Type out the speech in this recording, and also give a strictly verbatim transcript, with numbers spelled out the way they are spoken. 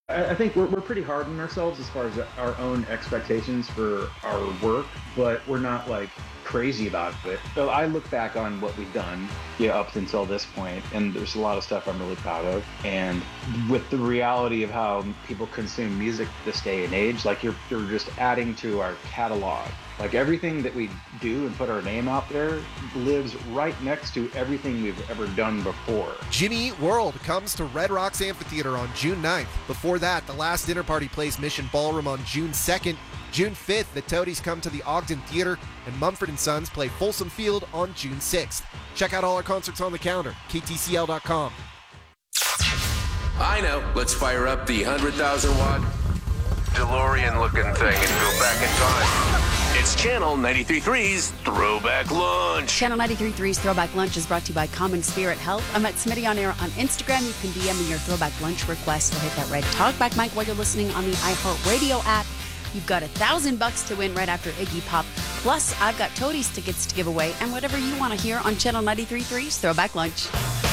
I, I think we're, we're pretty hard on ourselves as far as our own expectations for our work, but we're not like crazy about it. So I look back on what we've done, yeah, up until this point, and there's a lot of stuff I'm really proud of. And with the reality of how people consume music this day and age, like you're you're just adding to our catalog. Like everything that we do and put our name out there lives right next to everything we've ever done before. Jimmy Eat World comes to Red Rocks Amphitheater on June ninth. Before that, The Last Dinner Party plays Mission Ballroom on June second. June fifth, the Toadies come to the Ogden Theater, and Mumford and Sons play Folsom Field on June sixth. Check out all our concerts on the calendar, K T C L dot com. I know. Let's fire up the one hundred thousand watt DeLorean-looking thing and go back in time. It's Channel ninety-three point three's Throwback Lunch. Channel ninety-three point three's Throwback Lunch is brought to you by Common Spirit Health. I'm at Smitty on air on Instagram. You can D M me your Throwback Lunch request or hit that red talkback mic while you're listening on the iHeartRadio app. You've got a thousand bucks to win right after Iggy Pop. Plus, I've got Toadies tickets to give away and whatever you want to hear on Channel ninety-three point three's Throwback Lunch.